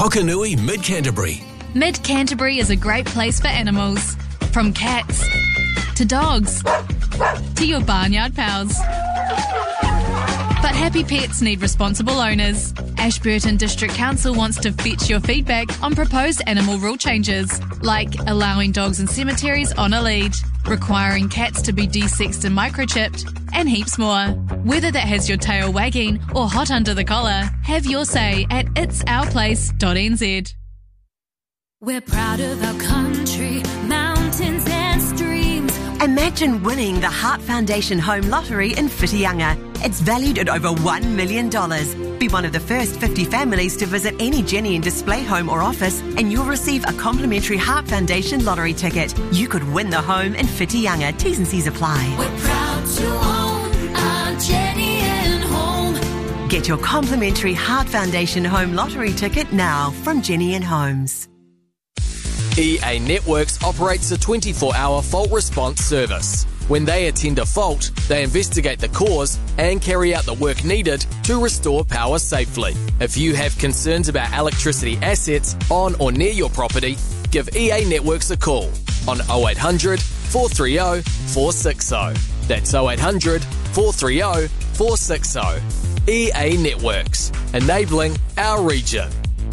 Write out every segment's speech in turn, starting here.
Hokanui Mid-Canterbury. Mid-Canterbury is a great place for animals. From cats to dogs to your barnyard pals. But happy pets need responsible owners. Ashburton District Council wants to fetch your feedback on proposed animal rule changes, like allowing dogs in cemeteries on a lead, requiring cats to be desexed and microchipped, and heaps more. Whether that has your tail wagging or hot under the collar, have your say at itsourplace.nz. We're proud of our country, mountains and streams. Imagine winning the Heart Foundation Home Lottery in Whitianga. It's valued at over $1 million. Be one of the first 50 families to visit any Jenny and Display home or office and you'll receive a complimentary Heart Foundation lottery ticket. You could win the home in Whitianga. T's and C's apply. We're proud to own our Jenny and Home. Get your complimentary Heart Foundation Home Lottery ticket now from Jenny and Homes. EA Networks operates a 24-hour fault response service. When they attend a fault, they investigate the cause and carry out the work needed to restore power safely. If you have concerns about electricity assets on or near your property, give EA Networks a call on 0800 430 460. That's 0800 430 460. EA Networks, enabling our region.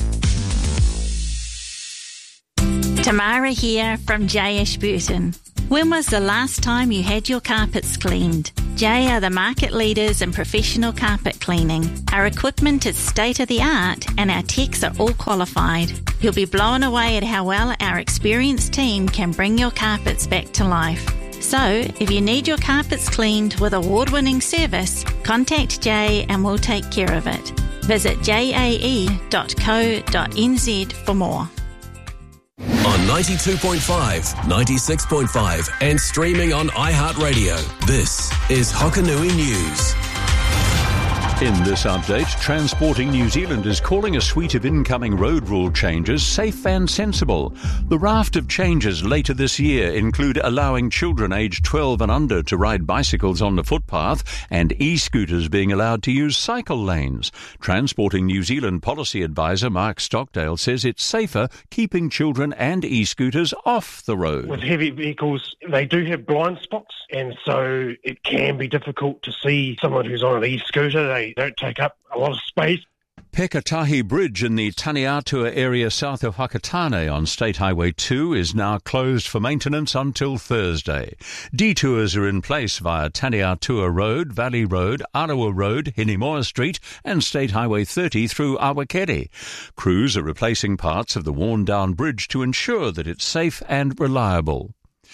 Tamara here from J Ashburton. When was the last time you had your carpets cleaned? J are the market leaders in professional carpet cleaning. Our equipment is state-of-the-art and our techs are all qualified. You'll be blown away at how well our experienced team can bring your carpets back to life. So, if you need your carpets cleaned with award-winning service, contact J and we'll take care of it. Visit jae.co.nz for more. On 92.5, 96.5 and streaming on iHeartRadio. This is Hokanui News. In this update, Transporting New Zealand is calling a suite of incoming road rule changes safe and sensible. The raft of changes later this year include allowing children aged 12 and under to ride bicycles on the footpath and e-scooters being allowed to use cycle lanes. Transporting New Zealand policy advisor Mark Stockdale says it's safer keeping children and e-scooters off the road. With heavy vehicles, they do have blind spots, and so it can be difficult to see someone who's on an e-scooter. They don't take up a lot of space. Pekatahi Bridge in the Taniatua area south of Whakatane on State Highway 2 is now closed for maintenance until Thursday. Detours are in place via Taniatua Road, Valley Road, Arawa Road, Hinimoa Street and State Highway 30 through Awakere. Crews are replacing parts of the worn-down bridge to ensure that it's safe and reliable.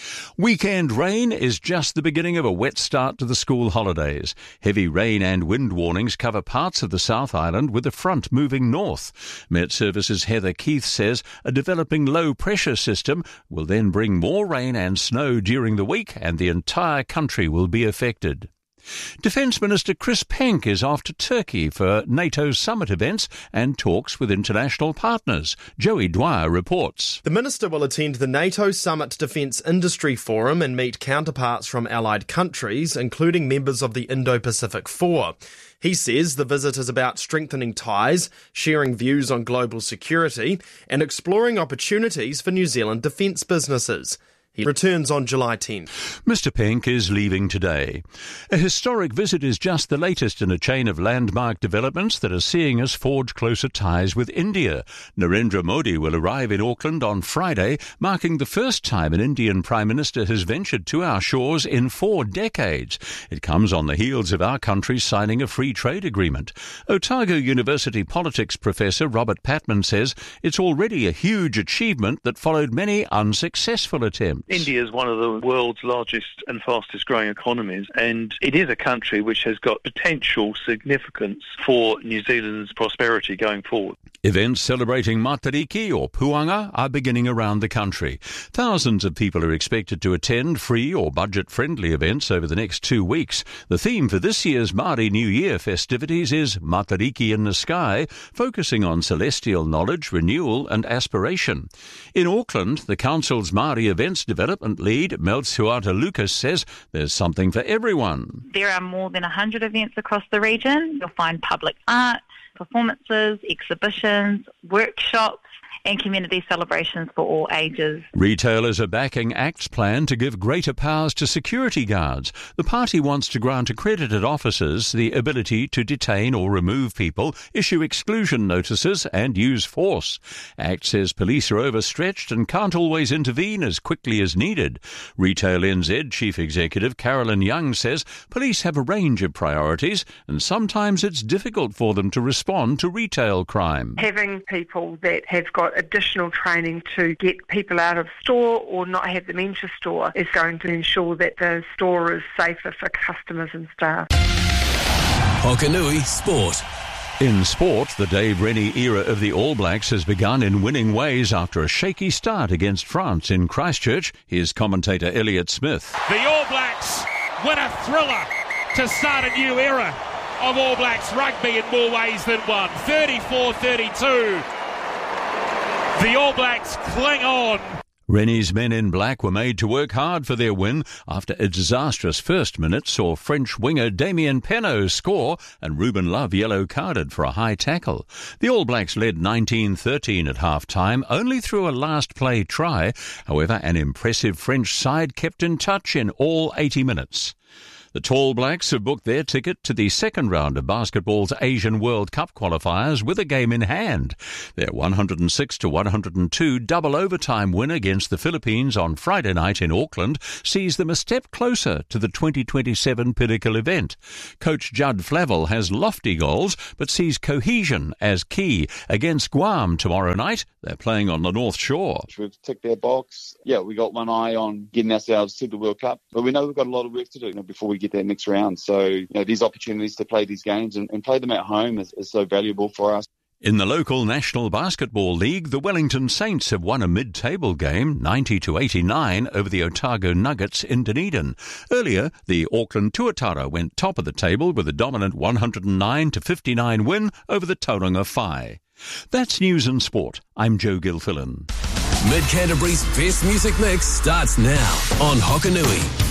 Weekend rain is just the beginning of a wet start to the school holidays. Heavy rain and wind warnings cover parts of the South Island with the front moving north. Met Services Heather Keith says a developing low-pressure system will then bring more rain and snow during the week and the entire country will be affected. Defence Minister Chris Penk is off to Turkey for NATO summit events and talks with international partners. Joey Dwyer reports. The Minister will attend the NATO Summit Defence Industry Forum and meet counterparts from allied countries, including members of the Indo-Pacific Four. He says the visit is about strengthening ties, sharing views on global security, and exploring opportunities for New Zealand defence businesses. He returns on July 10th. Mr Penk is leaving today. A historic visit is just the latest in a chain of landmark developments that are seeing us forge closer ties with India. Narendra Modi will arrive in Auckland on Friday, marking the first time an Indian Prime Minister has ventured to our shores in 4 decades. It comes on the heels of our country signing a free trade agreement. Otago University politics professor Robert Patman says it's already a huge achievement that followed many unsuccessful attempts. India is one of the world's largest and fastest growing economies, and it is a country which has got potential significance for New Zealand's prosperity going forward. Events celebrating Matariki or Puanga are beginning around the country. Thousands of people are expected to attend free or budget-friendly events over the next 2 weeks. The theme for this year's Māori New Year festivities is Matariki in the Sky, focusing on celestial knowledge, renewal and aspiration. In Auckland, the Council's Māori Events Development Lead, Meltsuata Lucas, says there's something for everyone. There are more than 100 events across the region. You'll find public art, performances, exhibitions, workshops, and community celebrations for all ages. Retailers are backing ACT's plan to give greater powers to security guards. The party wants to grant accredited officers the ability to detain or remove people, issue exclusion notices and use force. ACT says police are overstretched and can't always intervene as quickly as needed. Retail NZ Chief Executive Carolyn Young says police have a range of priorities and sometimes it's difficult for them to respond to retail crime. Having people that have got additional training to get people out of store or not have them enter store is going to ensure that the store is safer for customers and staff. Hokanui Sport. In sport, the Dave Rennie era of the All Blacks has begun in winning ways after a shaky start against France in Christchurch. Here's commentator Elliot Smith. The All Blacks win a thriller to start a new era of All Blacks rugby in more ways than one. 34-32. The All Blacks cling on. Rennie's men in black were made to work hard for their win after a disastrous first minute saw French winger Damien Penaud score and Ruben Love yellow-carded for a high tackle. The All Blacks led 19-13 at half-time, only through a last-play try. However, an impressive French side kept in touch in all 80 minutes. The Tall Blacks have booked their ticket to the second round of basketball's Asian World Cup qualifiers with a game in hand. Their 106-102 double overtime win against the Philippines on Friday night in Auckland sees them a step closer to the 2027 Pinnacle event. Coach Judd Flavel has lofty goals but sees cohesion as key. Against Guam tomorrow night, they're playing on the North Shore. We've ticked their box. Yeah, we got one eye on getting ourselves to the World Cup, but we know we've got a lot of work to do before we get that next round. So these opportunities to play these games and play them at home is so valuable for us. In the local National Basketball League, the Wellington Saints have won a mid-table game, 90-89, over the Otago Nuggets in Dunedin. Earlier, the Auckland Tuatara went top of the table with a dominant 109-59 win over the Tauranga Whai. That's News and Sport. I'm Joe Gilfillan. Mid-Canterbury's best music mix starts now on Hokanui.